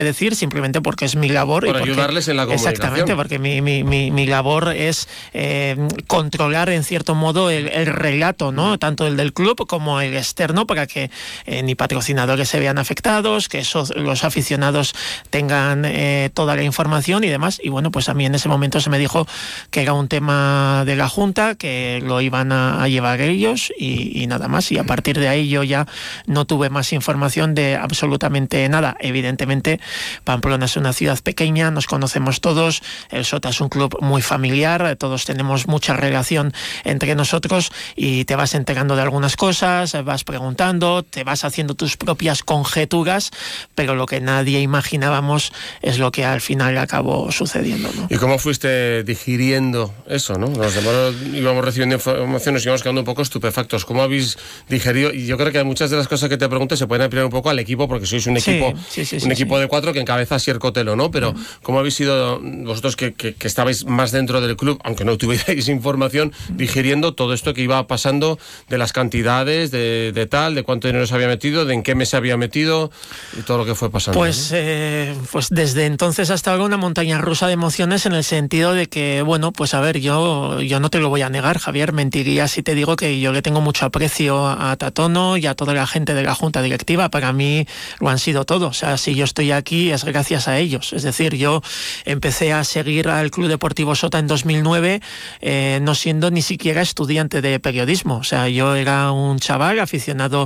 decir, simplemente porque es mi labor. Por ayudarles en la comunicación. Exactamente, porque mi labor es controlar en cierto modo el relato, ¿no? Tanto el del club como el externo, para que ni patrocinadores se vean afectados, que los aficionados tengan toda la información y demás. Y bueno, pues a mí en ese momento se me dijo que era un tema de la Junta, que lo iban a llevar ellos y nada más. Y a partir de ahí yo ya no tuve más información de absolutamente nada. Evidentemente, Pamplona es una ciudad pequeña, nos conocemos todos, el Sota es un club muy familiar, todos tenemos mucha relación entre nosotros y te vas enterando de algunas cosas, vas preguntando, te vas haciendo tus propias conjeturas, pero lo que nadie imaginábamos es lo que al final acabó sucediendo, ¿no? ¿Y cómo fuiste digiriendo eso, no? Los demás íbamos recibiendo informaciones y íbamos quedando un poco estupefactos. ¿Cómo habéis digerido? Y yo creo que muchas de las cosas que te pregunté se pueden ampliar un poco al equipo, porque sois un equipo, equipo de 4 que encabeza Asier Cotelo, ¿no? Pero ¿cómo habéis sido vosotros que estabais más dentro del club, aunque no tuvierais información, digiriendo todo esto que iba pasando, de las cantidades, de tal, de cuánto dinero se había metido, de en qué mes se había metido y todo lo que fue pasando? Pues, ¿no? Pues desde entonces hasta ahora una montaña rusa de emociones, en el sentido de que, bueno, pues a ver, yo no te lo voy a negar, Javier, mentiría si te digo que yo le tengo mucho aprecio a Tatono y a toda la gente de la Junta Directiva. Para mí lo han sido todo. O sea, si yo estoy aquí es gracias a ellos. Es decir, yo empecé a seguir al Club Deportivo Sota en 2009, no siendo ni siquiera estudiante de periodismo. O sea, yo era un chaval aficionado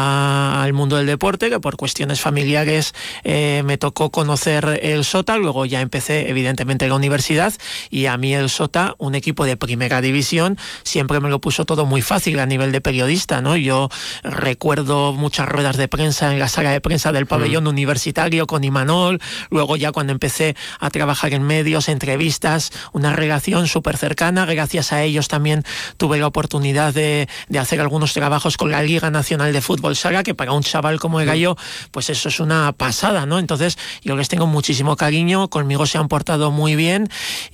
al mundo del deporte, que por cuestiones familiares me tocó conocer el Sota. Luego ya empecé, evidentemente, la universidad, y a mí el Sota, un equipo de primera división, siempre me lo puso todo muy fácil a nivel de periodista, ¿no? Yo recuerdo muchas ruedas de prensa en la sala de prensa del pabellón universitario con Imanol. Luego ya cuando empecé a trabajar en medios, entrevistas, una relación súper cercana. Gracias a ellos también tuve la oportunidad de hacer algunos trabajos con la Liga Nacional de Fútbol Sala, que para un chaval como era yo, pues eso es una pasada, ¿no? Entonces yo les tengo muchísimo cariño, conmigo se han portado muy bien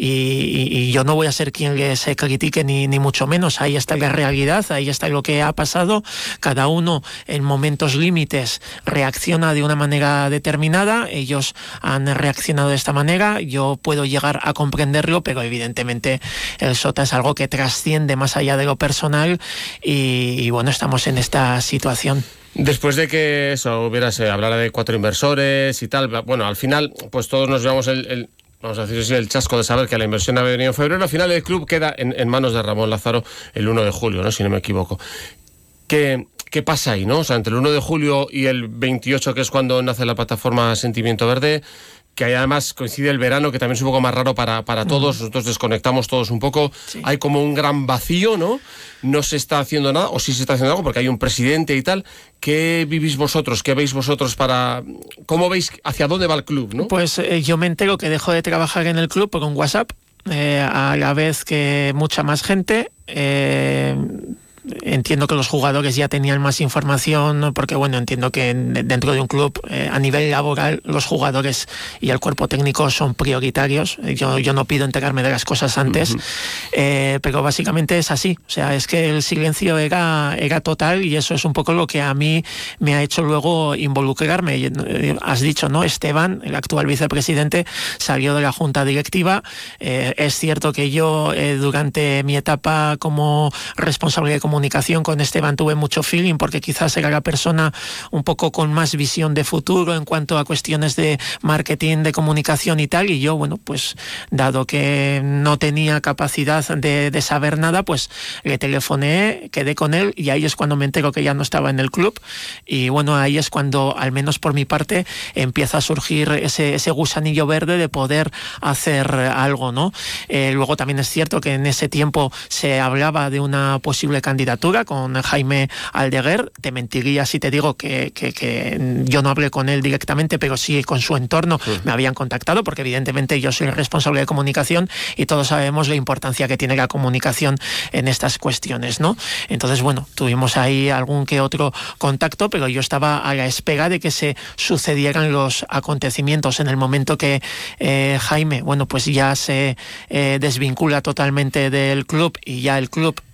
y yo no voy a ser quien les critique ni mucho menos. Ahí está la realidad, ahí está lo que ha pasado. Cada uno en momentos límites reacciona de una manera determinada. Ellos han reaccionado de esta manera, yo puedo llegar a comprenderlo, pero evidentemente el Sota es algo que trasciende más allá de lo personal y bueno, estamos en esta situación. Después de que eso se hablara de 4 inversores y tal, bueno, al final pues todos nos llevamos vamos a decir así, el chasco de saber que la inversión había venido en febrero. Al final el club queda en manos de Ramón Lázaro el 1 de julio, ¿no? Si no me equivoco. ¿Qué pasa ahí, no? O sea, entre el 1 de julio y el 28, que es cuando nace la plataforma Sentimiento Verde, que ahí además coincide el verano, que también es un poco más raro para todos, nosotros desconectamos todos un poco, sí. Hay como un gran vacío, ¿no? No se está haciendo nada, o sí se está haciendo algo, porque hay un presidente y tal. ¿Qué vivís vosotros? ¿Qué veis vosotros cómo veis hacia dónde va el club, no? Pues yo me entero que dejo de trabajar en el club por un WhatsApp, a la vez que mucha más gente. Entiendo que los jugadores ya tenían más información, porque bueno, entiendo que dentro de un club, a nivel laboral, los jugadores y el cuerpo técnico son prioritarios. Yo no pido enterarme de las cosas antes, pero básicamente es así. O sea, es que el silencio era total, y eso es un poco lo que a mí me ha hecho luego involucrarme. Has dicho, ¿no? Esteban, el actual vicepresidente, salió de la Junta Directiva. Es cierto que yo, durante mi etapa como responsable de comunicación con Esteban, tuve mucho feeling, porque quizás era la persona un poco con más visión de futuro en cuanto a cuestiones de marketing, de comunicación y tal, y yo, bueno, pues dado que no tenía capacidad de saber nada, pues le telefoné, quedé con él, y ahí es cuando me entero que ya no estaba en el club, y bueno, ahí es cuando, al menos por mi parte, empieza a surgir ese gusanillo verde de poder hacer algo, ¿no? Luego también es cierto que en ese tiempo se hablaba de una posible candidatura con Jaime Aldeguer. Te mentiría si te digo que yo no hablé con él directamente, pero sí con su entorno me habían contactado, porque evidentemente yo soy el responsable de comunicación y todos sabemos la importancia que tiene la comunicación en estas cuestiones, ¿no? Entonces, bueno, tuvimos ahí algún que otro contacto, pero yo estaba a la espera de que se sucedieran los acontecimientos. En el momento que Jaime, bueno, pues ya se desvincula totalmente del club, y ya el club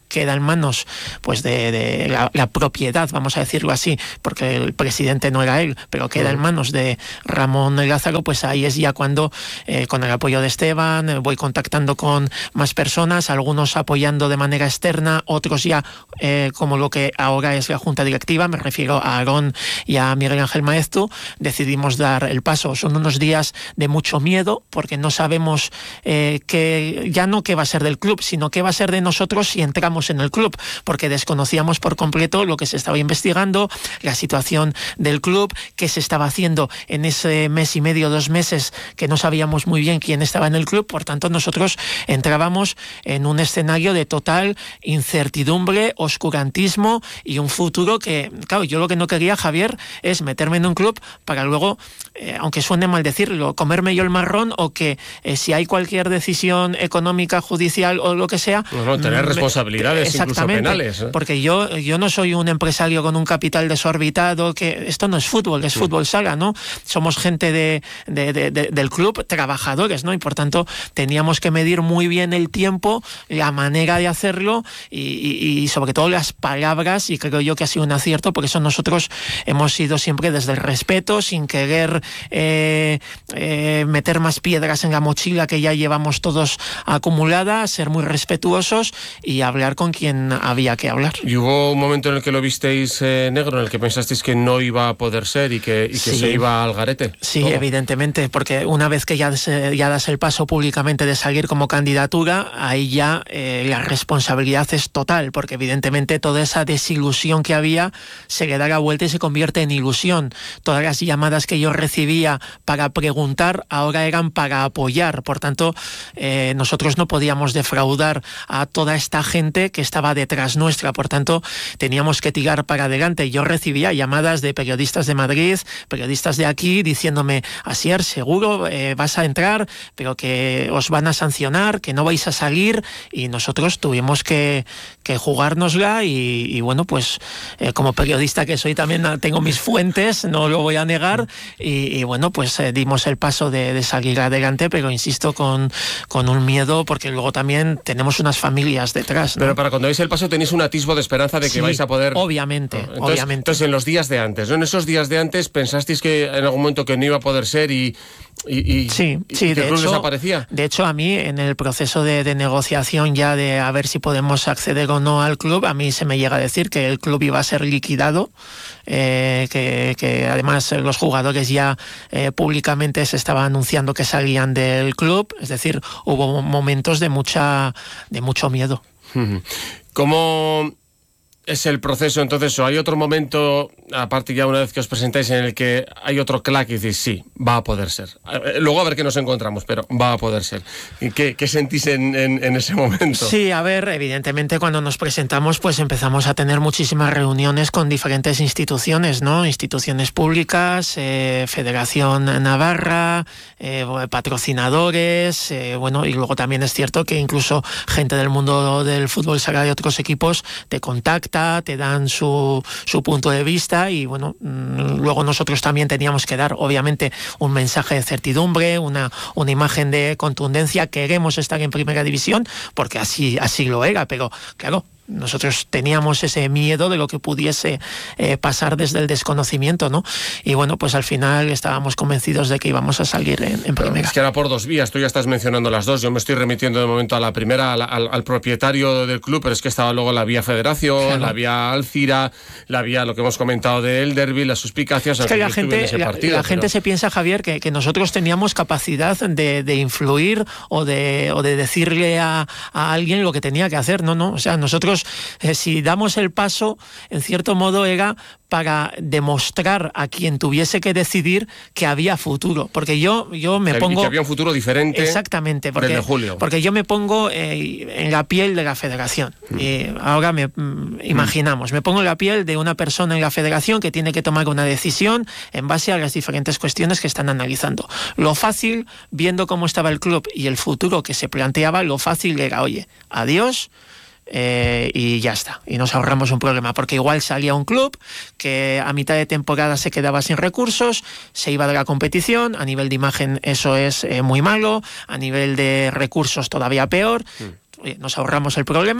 queda en manos pues de la propiedad, vamos a decirlo así, porque el presidente no era él, pero queda en manos de Ramón Lázaro, pues ahí es ya cuando, con el apoyo de Esteban, voy contactando con más personas, algunos apoyando de manera externa, otros ya como lo que ahora es la Junta Directiva, me refiero a Aarón y a Miguel Ángel Maeztu, decidimos dar el paso. Son unos días de mucho miedo, porque no sabemos que ya no qué va a ser del club, sino qué va a ser de nosotros si entramos en el club, porque desconocíamos por completo lo que se estaba investigando, la situación del club, qué se estaba haciendo en ese mes y medio, 2 meses, que no sabíamos muy bien quién estaba en el club. Por tanto, nosotros entrábamos en un escenario de total incertidumbre, oscurantismo y un futuro que, claro, yo lo que no quería, Javier, es meterme en un club para luego, aunque suene mal decirlo, comerme yo el marrón, o que si hay cualquier decisión económica, judicial o lo que sea... tener responsabilidades, incluso penales. Porque yo no soy un empresario con un capital desorbitado, que esto no es fútbol, es fútbol sala, ¿no? Somos gente del club, trabajadores, ¿no? Y por tanto teníamos que medir muy bien el tiempo, la manera de hacerlo y sobre todo las palabras, y creo yo que ha sido un acierto, por eso nosotros hemos sido siempre desde el respeto, sin querer meter más piedras en la mochila que ya llevamos todos acumulada, ser muy respetuosos y hablar con quien había que hablar. ¿Y hubo un momento en el que lo visteis negro, en el que pensasteis que no iba a poder ser y que Sí. se iba al garete? Sí, ¿Todo? Evidentemente, porque una vez que ya das el paso públicamente de salir como candidatura, ahí ya la responsabilidad es total, porque evidentemente toda esa desilusión que había se le da la vuelta y se convierte en ilusión. Todas las llamadas que yo recibía para preguntar ahora eran para apoyar. Por tanto, nosotros no podíamos defraudar a toda esta gente que estaba detrás nuestra. Por tanto, teníamos que tirar para adelante. Yo recibía llamadas de periodistas de Madrid, periodistas de aquí, diciéndome: Asier, seguro vas a entrar, pero que os van a sancionar, que no vais a salir. Y nosotros tuvimos que jugárnosla y bueno, pues como periodista que soy también tengo mis fuentes, no lo voy a negar, y bueno, pues dimos el paso de salir adelante, pero insisto, con un miedo, porque luego también tenemos unas familias detrás, ¿no? Pero para cuando dais el paso tenéis un atisbo de esperanza de que vais a poder... Obviamente, ¿no? obviamente. Entonces, en los días de antes, ¿no? En esos días de antes, ¿pensasteis que en algún momento que no iba a poder ser y sí, que el club desaparecía? De hecho, a mí, en el proceso de negociación ya de a ver si podemos acceder o no al club, a mí se me llega a decir que el club iba a ser liquidado, que además los jugadores ya públicamente se estaba anunciando que salían del club, es decir, hubo momentos de mucho miedo. ¿Cómo es el proceso entonces? ¿O hay otro momento, aparte ya una vez que os presentáis, en el que hay otro clac y decís, sí, va a poder ser? Luego a ver qué nos encontramos, pero va a poder ser. ¿Y qué sentís en ese momento? Sí, a ver, evidentemente cuando nos presentamos pues empezamos a tener muchísimas reuniones con diferentes instituciones, ¿no? Instituciones públicas, Federación Navarra, patrocinadores, bueno, y luego también es cierto que incluso gente del mundo del fútbol sala de otros equipos te contacta, te dan su punto de vista, y bueno, luego nosotros también teníamos que dar obviamente un mensaje de certidumbre, una imagen de contundencia. Queremos estar en primera división porque así lo era, pero claro, nosotros teníamos ese miedo de lo que pudiese pasar desde el desconocimiento, ¿no? Y bueno, pues al final estábamos convencidos de que íbamos a salir en primera. Es que era por dos vías, tú ya estás mencionando las dos. Yo me estoy remitiendo de momento a la primera, al propietario del club, pero es que estaba luego la vía Federación, claro, la vía Alcira, la vía, lo que hemos comentado del derbi, las suspicacias. Es que la gente se piensa, Javier, que nosotros teníamos capacidad de influir o de decirle a alguien lo que tenía que hacer. No, o sea, nosotros si damos el paso, en cierto modo era para demostrar a quien tuviese que decidir que había futuro, porque yo me pongo... Y que había un futuro diferente. Exactamente, desde julio. Porque yo me pongo en la piel de la federación. Ahora imaginamos, me pongo en la piel de una persona en la federación que tiene que tomar una decisión en base a las diferentes cuestiones que están analizando. Lo fácil, viendo cómo estaba el club y el futuro que se planteaba, lo fácil era, oye, adiós, y ya está, y nos ahorramos un problema, porque igual salía un club que a mitad de temporada se quedaba sin recursos, se iba de la competición, a nivel de imagen eso es muy malo, a nivel de recursos todavía peor. Nos ahorramos el problema,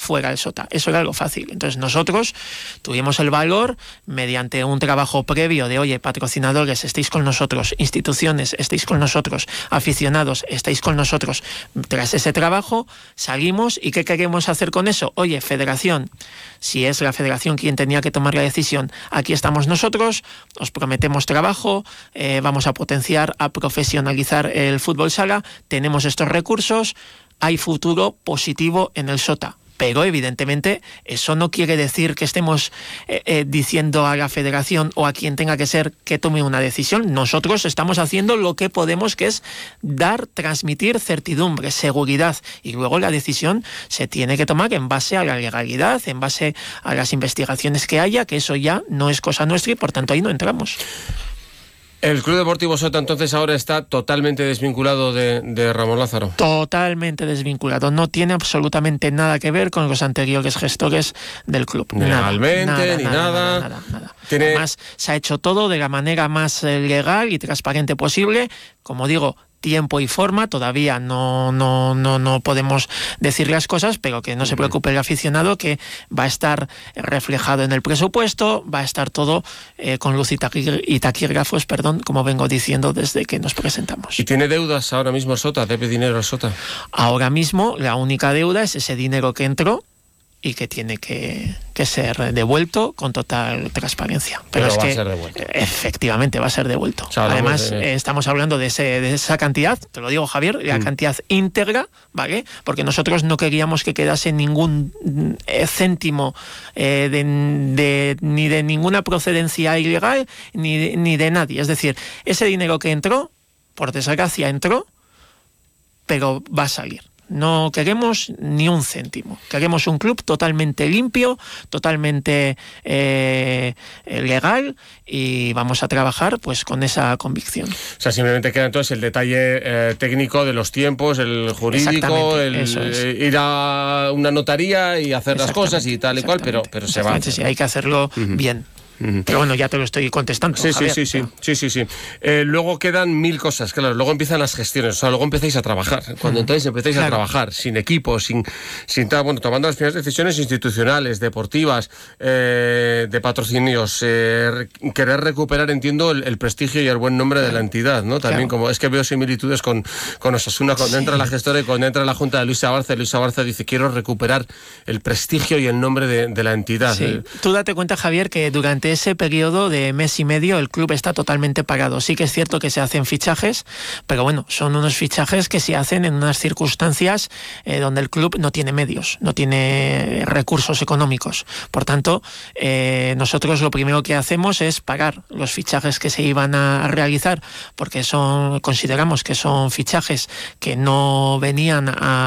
fuera el SOTA. Eso era lo fácil. Entonces nosotros tuvimos el valor, mediante un trabajo previo de, oye, patrocinadores, estéis con nosotros, instituciones, estéis con nosotros, aficionados, estáis con nosotros. Tras ese trabajo salimos, y ¿qué queremos hacer con eso? Oye, federación, si es la federación quien tenía que tomar la decisión, aquí estamos nosotros, os prometemos trabajo, vamos a potenciar, a profesionalizar el fútbol sala, tenemos estos recursos, hay futuro positivo en el SOTA. Pero evidentemente eso no quiere decir que estemos diciendo a la federación o a quien tenga que ser que tome una decisión. Nosotros estamos haciendo lo que podemos, que es transmitir certidumbre, seguridad, y luego la decisión se tiene que tomar en base a la legalidad, en base a las investigaciones que haya, que eso ya no es cosa nuestra y por tanto ahí no entramos. El Club Deportivo SOTA entonces ahora está totalmente desvinculado de Ramón Lázaro. Totalmente desvinculado. No tiene absolutamente nada que ver con los anteriores gestores del club. Ni legalmente, ni nada. Además, se ha hecho todo de la manera más legal y transparente posible. Como digo, tiempo y forma, todavía no podemos decir las cosas, pero que no se preocupe el aficionado, que va a estar reflejado en el presupuesto, va a estar todo con luz y taquígrafos, como vengo diciendo desde que nos presentamos. ¿Y tiene deudas ahora mismo SOTA? ¿Debe dinero a SOTA? Ahora mismo la única deuda es ese dinero que entró y que tiene que ser devuelto con total transparencia. Pero es va que a ser devuelto. Efectivamente va a ser devuelto. O sea, además, estamos hablando de esa cantidad, te lo digo, Javier, la cantidad íntegra, ¿vale? Porque nosotros no queríamos que quedase ningún céntimo ni de ninguna procedencia ilegal ni de nadie. Es decir, ese dinero que entró, por desgracia entró, pero va a salir. No queremos ni un céntimo. Queremos un club totalmente limpio, totalmente legal, y vamos a trabajar pues con esa convicción. O sea, simplemente queda entonces el detalle técnico de los tiempos, el jurídico, ir a una notaría y hacer las cosas y tal y cual, pero se va a hacer. Sí, hay que hacerlo bien. Pero bueno, ya te lo estoy contestando. Sí. Luego quedan 1000 cosas, claro. Luego empiezan las gestiones, o sea, luego empezáis a trabajar. Cuando entonces empezáis a trabajar sin equipo, sin tal, bueno, tomando las primeras decisiones institucionales, deportivas, de patrocinios, querer recuperar, entiendo, el prestigio y el buen nombre de la entidad, ¿no? También como es que veo similitudes con Osasuna, cuando entra la gestora y cuando entra la junta de Luis Abarza dice, quiero recuperar el prestigio y el nombre de la entidad. Sí. Tú date cuenta, Javier, que durante ese periodo de mes y medio el club está totalmente parado. Sí que es cierto que se hacen fichajes, pero bueno, son unos fichajes que se hacen en unas circunstancias donde el club no tiene medios, no tiene recursos económicos. Por tanto, nosotros lo primero que hacemos es pagar los fichajes que se iban a realizar, porque consideramos que son fichajes que no venían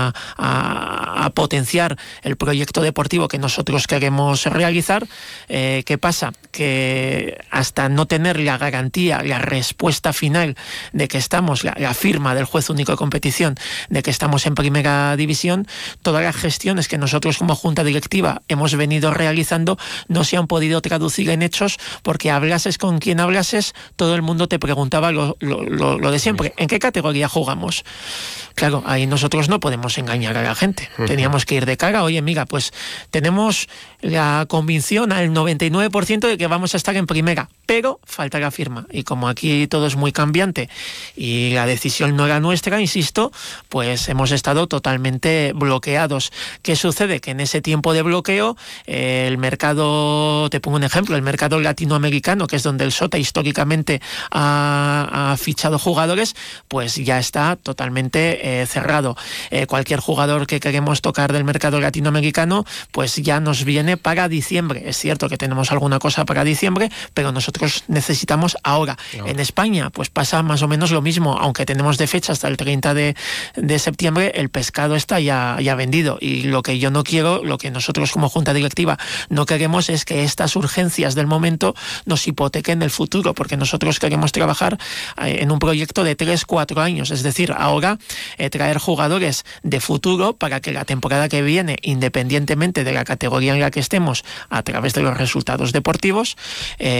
a potenciar el proyecto deportivo que nosotros queremos realizar. ¿Qué pasa? Que hasta no tener la garantía, la respuesta final de que estamos, la firma del juez único de competición, de que estamos en primera división, todas las gestiones que nosotros como junta directiva hemos venido realizando no se han podido traducir en hechos, porque hablases con quien hablases, todo el mundo te preguntaba lo de siempre: ¿en qué categoría jugamos? Claro, ahí nosotros no podemos engañar a la gente. Teníamos que ir de cara, oye, mira, pues tenemos la convicción al 99% de que vamos a estar en primera, pero falta la firma. Y como aquí todo es muy cambiante y la decisión no era nuestra, insisto, pues hemos estado totalmente bloqueados. ¿Qué sucede? Que en ese tiempo de bloqueo, el mercado, te pongo un ejemplo, el mercado latinoamericano, que es donde el SOTA históricamente ha fichado jugadores, pues ya está totalmente cerrado. Cualquier jugador que queremos tocar del mercado latinoamericano, pues ya nos viene para diciembre. Es cierto que tenemos alguna cosa para diciembre, pero nosotros necesitamos ahora. En España, pues pasa más o menos lo mismo, aunque tenemos de fecha hasta el 30 de septiembre, el pescado está ya vendido. Y lo que yo no quiero, lo que nosotros como junta directiva no queremos, es que estas urgencias del momento nos hipotequen el futuro, porque nosotros queremos trabajar en un proyecto de 3-4 años, es decir, ahora traer jugadores de futuro para que la temporada que viene, independientemente de la categoría en la que estemos, a través de los resultados deportivos, pues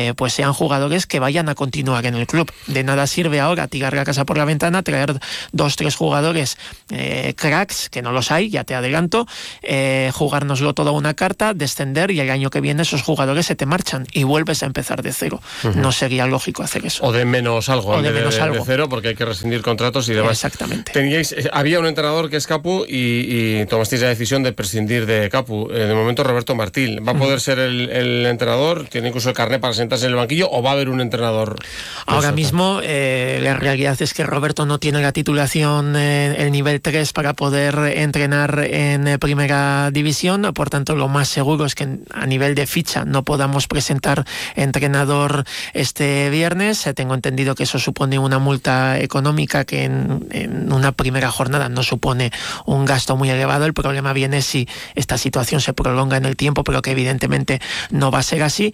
sean jugadores que vayan a continuar en el club. De nada sirve ahora tirar la casa por la ventana, traer 2-3 jugadores cracks, que no los hay, ya te adelanto, jugárnoslo todo a una carta, descender, y el año que viene esos jugadores se te marchan y vuelves a empezar de cero. No sería lógico hacer eso. O de menos algo, de cero, porque hay que rescindir contratos y demás. Exactamente. Había un entrenador que es Capu y tomasteis la decisión de prescindir de Capu. De momento Roberto Martín. ¿Va a poder ser el entrenador? ¿Tiene incluso el carnet para sentarse en el banquillo o va a haber un entrenador? Ahora mismo la realidad es que Roberto no tiene la titulación el nivel 3 para poder entrenar en primera división, por tanto lo más seguro es que a nivel de ficha no podamos presentar entrenador este viernes. Tengo entendido que eso supone una multa económica que en una primera jornada no supone un gasto muy elevado. El problema viene si esta situación se prolonga en el tiempo, pero que evidentemente no va a ser así.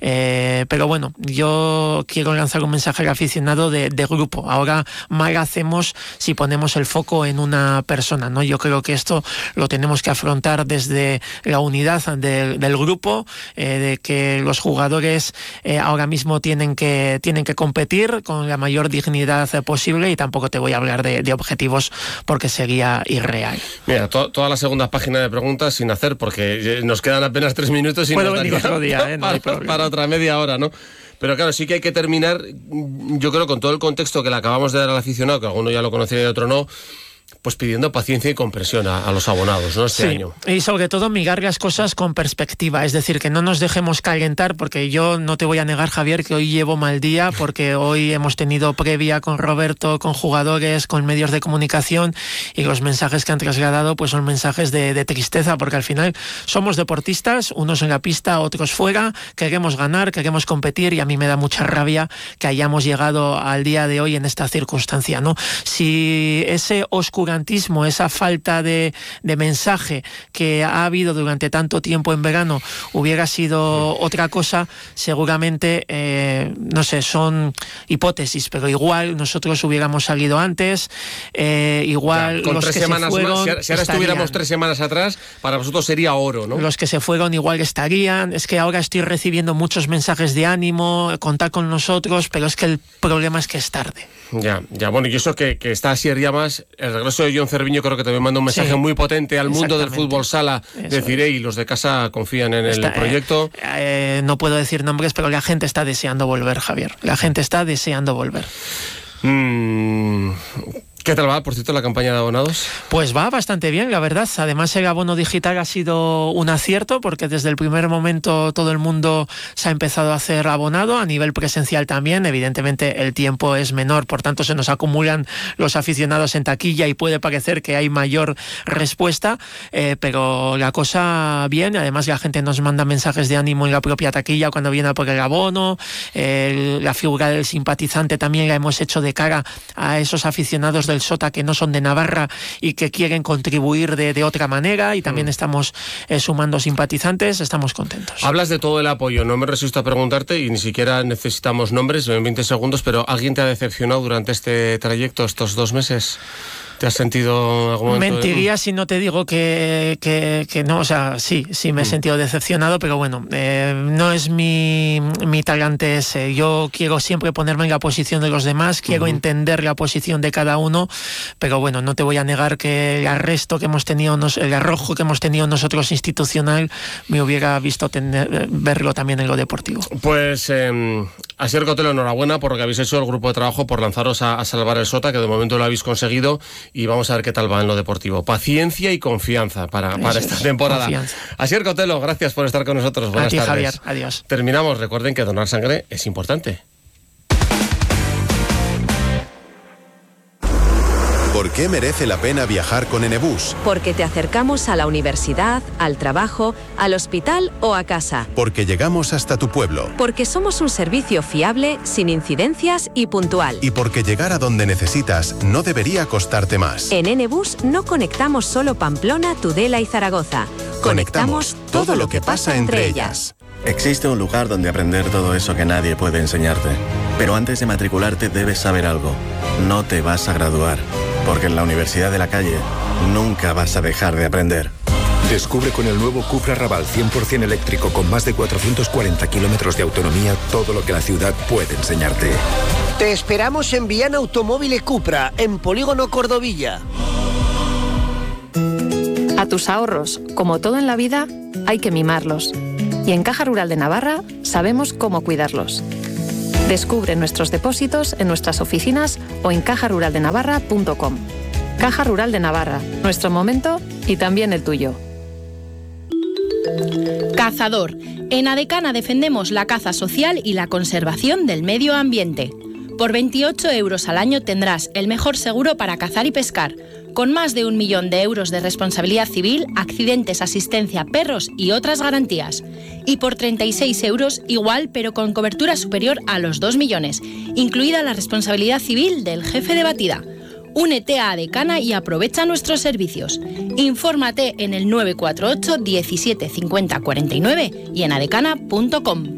Pero bueno, yo quiero lanzar un mensaje al aficionado de grupo. Ahora mal hacemos si ponemos el foco en una persona, ¿no? Yo creo que esto lo tenemos que afrontar desde la unidad del grupo, de que los jugadores ahora mismo tienen que competir con la mayor dignidad posible, y tampoco te voy a hablar de objetivos porque sería irreal. Mira, toda la segunda página de preguntas sin hacer, porque nos quedan apenas 3 minutos y puedo venir otro día, no hay problema. Para otra media hora, ¿no? Pero claro, sí que hay que terminar, yo creo, con todo el contexto que le acabamos de dar al aficionado, que alguno ya lo conocía y otro no, pues pidiendo paciencia y comprensión a los abonados, ¿no? Este año. Y sobre todo mirar las cosas con perspectiva, es decir, que no nos dejemos calentar, porque yo no te voy a negar, Javier, que hoy llevo mal día, porque hoy hemos tenido previa con Roberto, con jugadores, con medios de comunicación, y los mensajes que han trasladado pues son mensajes de tristeza, porque al final somos deportistas, unos en la pista, otros fuera, queremos ganar, queremos competir, y a mí me da mucha rabia que hayamos llegado al día de hoy en esta circunstancia, ¿no? Si ese oscurantismo, esa falta de mensaje que ha habido durante tanto tiempo en verano hubiera sido otra cosa, seguramente, no sé, son hipótesis, pero igual nosotros hubiéramos salido antes, igual con los 3 que semanas se fueron más, si ahora estuviéramos 3 semanas atrás, para vosotros sería oro, ¿no? Los que se fueron igual estarían. Es que ahora estoy recibiendo muchos mensajes de ánimo, contar con nosotros, pero es que el problema es que es tarde. Ya, bueno, y eso que está así más, el regreso de John Cerviño creo que también manda un mensaje muy potente al mundo del fútbol sala, decir, y los de casa confían en el proyecto. No puedo decir nombres, pero la gente está deseando volver, Javier. La gente está deseando volver. ¿Qué tal va, por cierto, la campaña de abonados? Pues va bastante bien, la verdad. Además, el abono digital ha sido un acierto, porque desde el primer momento todo el mundo se ha empezado a hacer abonado, a nivel presencial también. Evidentemente el tiempo es menor, por tanto se nos acumulan los aficionados en taquilla y puede parecer que hay mayor respuesta, pero la cosa bien. Además, la gente nos manda mensajes de ánimo en la propia taquilla cuando viene a por el abono. La figura del simpatizante también la hemos hecho de cara a esos aficionados del Sota que no son de Navarra y que quieren contribuir de otra manera, y también estamos sumando simpatizantes. Estamos contentos. Hablas de todo el apoyo, no me resisto a preguntarte, y ni siquiera necesitamos nombres en 20 segundos, pero ¿alguien te ha decepcionado durante este trayecto, estos 2 meses? ¿Te has sentido en algún momento? Mentiría si no te digo que no, o sea, sí me he sentido decepcionado, pero bueno, no es mi talante ese. Yo quiero siempre ponerme en la posición de los demás, quiero entender la posición de cada uno, pero bueno, no te voy a negar que el arrojo que hemos tenido nosotros institucional, me hubiera visto verlo también en lo deportivo. Pues Asier Cotelo, enhorabuena por lo que habéis hecho el grupo de trabajo, por lanzaros a salvar el Sota, que de momento lo habéis conseguido, y vamos a ver qué tal va en lo deportivo. Paciencia y confianza para esta temporada. Confianza. Asier Cotelo, gracias por estar con nosotros. Buenas tardes. Javier, adiós. Terminamos. Recuerden que donar sangre es importante. ¿Por qué merece la pena viajar con Enebus? Porque te acercamos a la universidad, al trabajo, al hospital o a casa. Porque llegamos hasta tu pueblo. Porque somos un servicio fiable, sin incidencias y puntual. Y porque llegar a donde necesitas no debería costarte más. En Enebus no conectamos solo Pamplona, Tudela y Zaragoza. Conectamos todo lo que pasa entre ellas. Existe un lugar donde aprender todo eso que nadie puede enseñarte. Pero antes de matricularte debes saber algo. No te vas a graduar, porque en la Universidad de la Calle nunca vas a dejar de aprender. Descubre con el nuevo Cupra Raval 100% eléctrico con más de 440 kilómetros de autonomía todo lo que la ciudad puede enseñarte. Te esperamos en Viana Automóvil Cupra, en Polígono Cordovilla. A tus ahorros, como todo en la vida, hay que mimarlos. Y en Caja Rural de Navarra sabemos cómo cuidarlos. Descubre nuestros depósitos en nuestras oficinas o en cajaruraldenavarra.com. Caja Rural de Navarra, nuestro momento y también el tuyo. Cazador. En Adecana defendemos la caza social y la conservación del medio ambiente. Por 28 euros al año tendrás el mejor seguro para cazar y pescar, con más de 1 millón de euros de responsabilidad civil, accidentes, asistencia, perros y otras garantías. Y por 36 euros igual, pero con cobertura superior a los 2 millones, incluida la responsabilidad civil del jefe de batida. Únete a Adecana y aprovecha nuestros servicios. Infórmate en el 948 17 50 49 y en adecana.com.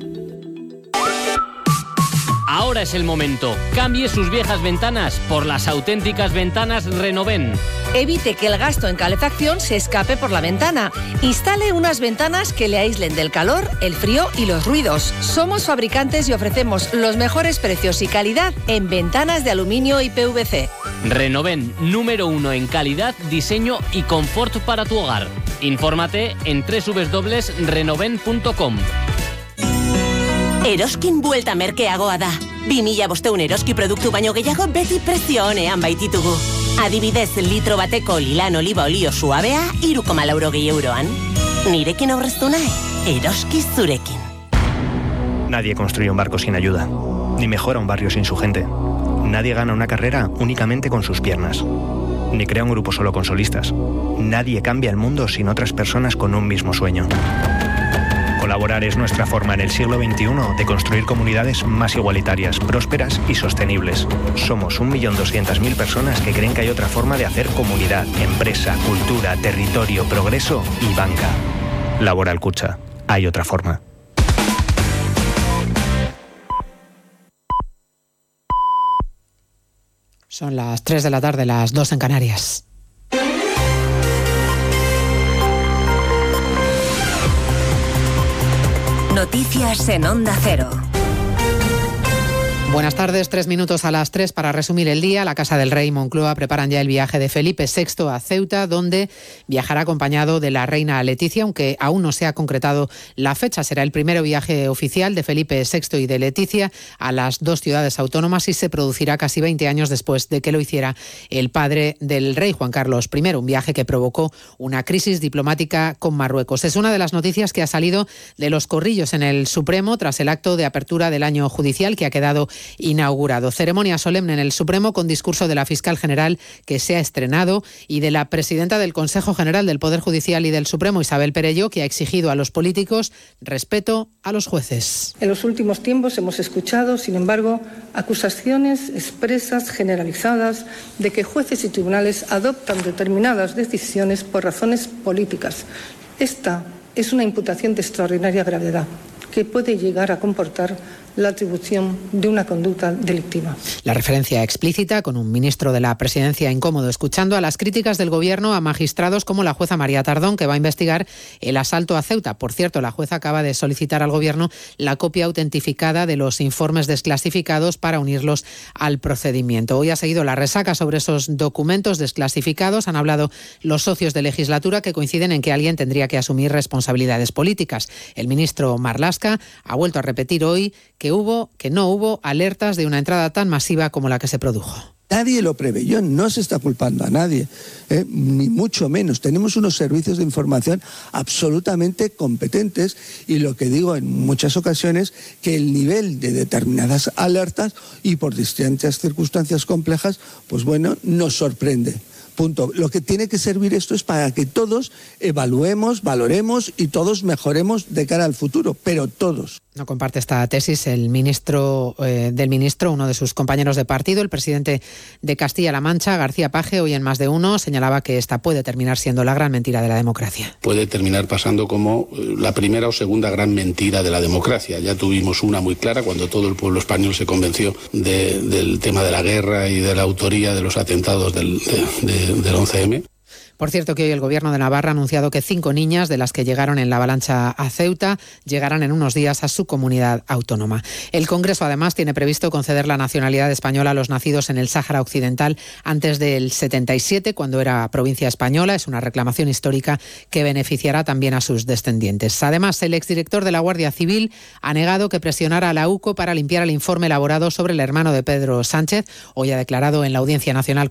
Ahora es el momento. Cambie sus viejas ventanas por las auténticas ventanas Renoven. Evite que el gasto en calefacción se escape por la ventana. Instale unas ventanas que le aíslen del calor, el frío y los ruidos. Somos fabricantes y ofrecemos los mejores precios y calidad en ventanas de aluminio y PVC. Renoven, número 1 en calidad, diseño y confort para tu hogar. Infórmate en www.renoven.com. Eroskin buelta merkeagoa da. 2005 Eroski produktu baino gehiago beti prezio onean baititugu. Adibidez, litro bateko lilan oliba olio suabea 3,80 euroan. Nirekin aurreztu nahi, Eroski zurekin. Nadie construye un barco sin ayuda, ni mejora un barrio sin su gente. Nadie gana una carrera únicamente con sus piernas, ni crea un grupo solo con solistas. Nadie cambia el mundo sin otras personas con un mismo sueño. Colaborar es nuestra forma en el siglo XXI de construir comunidades más igualitarias, prósperas y sostenibles. Somos 1.200.000 personas que creen que hay otra forma de hacer comunidad, empresa, cultura, territorio, progreso y banca. Laboral Kutxa. Hay otra forma. Son las 3 de la tarde, las 2 en Canarias. Noticias en Onda Cero. Buenas tardes, 3 minutos a las 3 para resumir el día. La Casa del Rey y Moncloa preparan ya el viaje de Felipe VI a Ceuta, donde viajará acompañado de la reina Leticia, aunque aún no se ha concretado la fecha. Será el primer viaje oficial de Felipe VI y de Leticia a las dos ciudades autónomas y se producirá casi 20 años después de que lo hiciera el padre del rey, Juan Carlos I, un viaje que provocó una crisis diplomática con Marruecos. Es una de las noticias que ha salido de los corrillos en el Supremo tras el acto de apertura del año judicial que ha quedado inaugurado. Ceremonia solemne en el Supremo con discurso de la fiscal general que se ha estrenado y de la presidenta del Consejo General del Poder Judicial y del Supremo, Isabel Perelló, que ha exigido a los políticos respeto a los jueces. En los últimos tiempos hemos escuchado, sin embargo, acusaciones expresas, generalizadas, de que jueces y tribunales adoptan determinadas decisiones por razones políticas. Esta es una imputación de extraordinaria gravedad que puede llegar a comportar la atribución de una conducta delictiva. La referencia explícita con un ministro de la Presidencia incómodo, escuchando a las críticas del Gobierno a magistrados como la jueza María Tardón, que va a investigar el asalto a Ceuta. Por cierto, la jueza acaba de solicitar al Gobierno la copia autentificada de los informes desclasificados para unirlos al procedimiento. Hoy ha seguido la resaca sobre esos documentos desclasificados. Han hablado los socios de legislatura que coinciden en que alguien tendría que asumir responsabilidades políticas. El ministro Marlaska ha vuelto a repetir hoy que no hubo alertas de una entrada tan masiva como la que se produjo. Nadie lo preveyó, no se está culpando a nadie, ni mucho menos. Tenemos unos servicios de información absolutamente competentes y lo que digo en muchas ocasiones, que el nivel de determinadas alertas y por distintas circunstancias complejas, pues bueno, nos sorprende. Punto. Lo que tiene que servir esto es para que todos evaluemos, valoremos y todos mejoremos de cara al futuro, pero todos. No comparte esta tesis el ministro uno de sus compañeros de partido, el presidente de Castilla-La Mancha, García Page, hoy en Más de Uno señalaba que esta puede terminar siendo la gran mentira de la democracia. Puede terminar pasando como la primera o segunda gran mentira de la democracia. Ya tuvimos una muy clara cuando todo el pueblo español se convenció del tema de la guerra y de la autoría de los atentados del 11M. Por cierto, que hoy el Gobierno de Navarra ha anunciado que 5 niñas de las que llegaron en la avalancha a Ceuta llegarán en unos días a su comunidad autónoma. El Congreso, además, tiene previsto conceder la nacionalidad española a los nacidos en el Sáhara Occidental antes del 77, cuando era provincia española. Es una reclamación histórica que beneficiará también a sus descendientes. Además, el exdirector de la Guardia Civil ha negado que presionara a la UCO para limpiar el informe elaborado sobre el hermano de Pedro Sánchez. Hoy ha declarado en la Audiencia Nacional